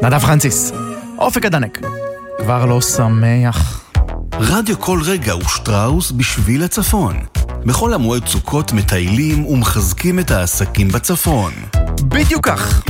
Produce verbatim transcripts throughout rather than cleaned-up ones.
נדב פרנסיס, אופק הדנק, כבר לא שמח. רדיו כל רגע ושטראוס בשביל הצפון. בכל המועד סוכות מטיילים ומחזקים את העסקים בצפון. בדיוק כך.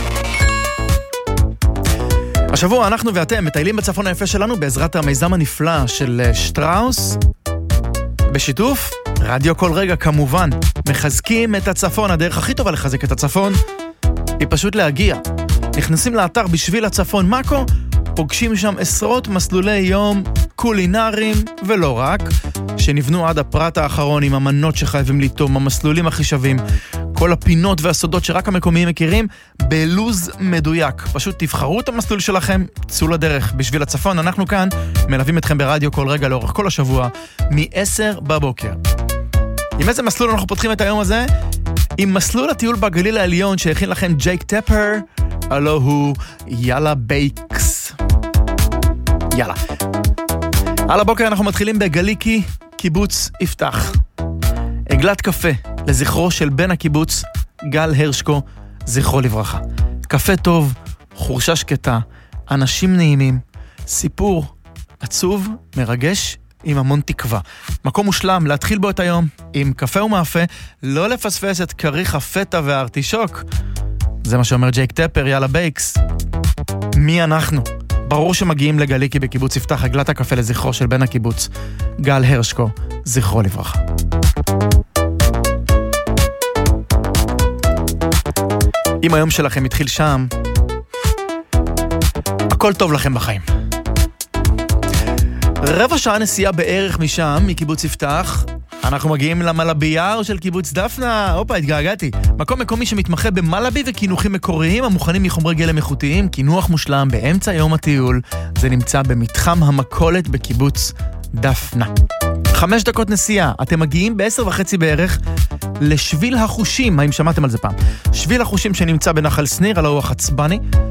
השבוע אנחנו ואתם מטיילים בצפון היפה שלנו בעזרת המיזם הנפלא של שטראוס, בשיתוף רדיו כל רגע כמובן. מחזקים את הצפון. הדרך הכי טובה לחזק את הצפון היא פשוט להגיע. נכנסים לאתר בשביל הצפון מקו, פוגשים שם עשרות מסלולי יום קולינריים ולא רק, שנבנו עד הפרט האחרון עם המנות שחייבים לטום, המסלולים הכי שווים, כל הפינות והסודות שרק המקומיים מכירים, בלוז מדויק. פשוט תבחרו את המסלול שלכם, צאו לדרך בשביל הצפון. אנחנו כאן מלווים אתכם ברדיו כל רגע לאורך כל השבוע, מ-עשר בבוקר. עם איזה מסלול אנחנו פותחים את היום הזה? עם מסלול הטיול בגליל העליון שהכין לכם ג'ייק טפר, הלו הוא יאללה בייקס. יאללה. על הבוקר אנחנו מתחילים בגליקי, קיבוץ יפתח. עגלת קפה לזכרו של בן הקיבוץ, גל הרשקו, זכרו לברכה. קפה טוב, חורשה שקטה, אנשים נעימים, סיפור עצוב, מרגש, עם המון תקווה. מקום מושלם להתחיל בו את היום עם קפה ומאפה, לא לפספס את קריח הפטה והארטישוק. זה מה שאומר ג'ייק טפר, יאללה בייקס. מי אנחנו? ברור שמגיעים לגליקי בקיבוץ יפתח, עגלת הקפה לזכרו של בן הקיבוץ, גל הרשקו, זכרו לברכה. אם היום שלכם התחיל שם, הכל טוב לכם בחיים. רבע שעה נסיעה בערך משם, מקיבוץ יפתח, אנחנו מגיעים למלבייר של קיבוץ דפנה. אופה, התגעגעתי. מקום מקומי שמתמחה במלבי וכינוחים מקוריים המוכנים מחומרי גלם איכותיים, כינוח מושלם באמצע יום הטיול. זה נמצא במתחם המכולת בקיבוץ דפנה. חמש דקות נסיעה, אתם מגיעים בעשר וחצי בערך לשביל החושים. האם שמעתם על זה פעם? שביל החושים שנמצא בנחל סניר, על האוח הצבני.